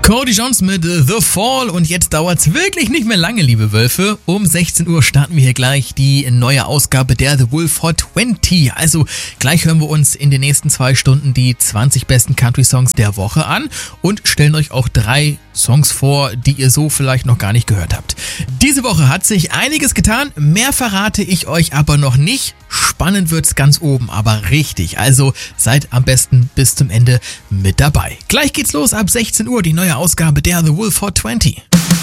Cody Jones mit The Fall und jetzt dauert's wirklich nicht mehr lange, liebe Wölfe. Um 16 Uhr starten wir hier gleich die neue Ausgabe der The Wolf Hot 20. Also gleich hören wir uns in den nächsten 2 Stunden die 20 besten Country-Songs der Woche an und stellen euch auch 3 Songs vor, die ihr so vielleicht noch gar nicht gehört habt. Diese Woche hat sich einiges getan, mehr verrate ich euch aber noch nicht. Spannend wird's ganz oben, aber richtig. Also seid am besten bis zum Ende mit dabei. Gleich geht's los ab 16 Uhr, die neue Ausgabe der The Wolf Hot 20.